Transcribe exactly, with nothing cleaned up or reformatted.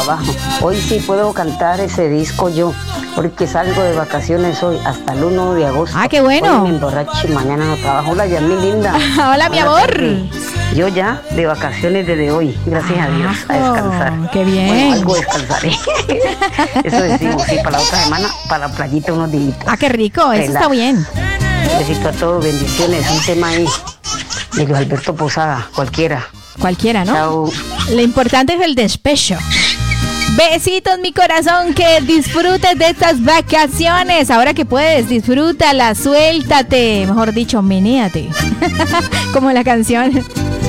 trabajo. Hoy sí puedo cantar ese disco yo, porque salgo de vacaciones hoy hasta el uno de agosto. Ah, qué bueno. Hoy me emborracho y mañana no trabajo. Hola, ya mi linda. Hola, mi amor. Tarde. Yo ya de vacaciones desde hoy, gracias a Dios, a descansar. Qué bien. Bueno, algo descansaré. Eso decimos, sí, para la otra semana, para la playita unos días. Ah, qué rico, eso está bien. Besito a todos, bendiciones. Un tema ahí de Luis Alberto Posada, cualquiera. Cualquiera, ¿no? Chao. Lo importante es el despecho. Besitos, mi corazón, que disfrutes de estas vacaciones. Ahora que puedes, disfrútala, suéltate. Mejor dicho, menéate. Como la canción.